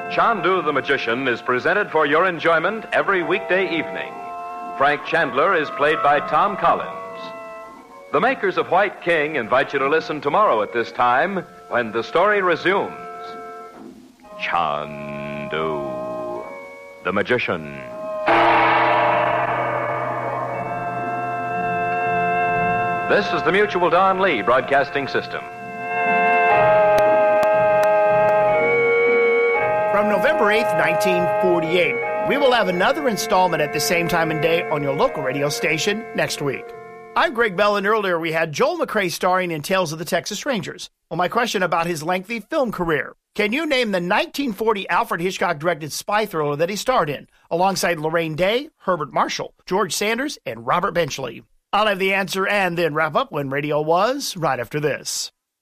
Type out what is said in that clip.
Chandu the Magician is presented for your enjoyment every weekday evening. Frank Chandler is played by Tom Collins. The makers of White King invite you to listen tomorrow at this time when the story resumes. Chandu the Magician. This is the Mutual Don Lee Broadcasting System. From November 8th, 1948, we will have another installment at the same time and day on your local radio station next week. I'm Greg Bell, and earlier we had Joel McCrea starring in Tales of the Texas Rangers. Well, my question about his lengthy film career. Can you name the 1940 Alfred Hitchcock-directed spy thriller that he starred in, alongside Lorraine Day, Herbert Marshall, George Sanders, and Robert Benchley? I'll have the answer and then wrap up When Radio Was right after this.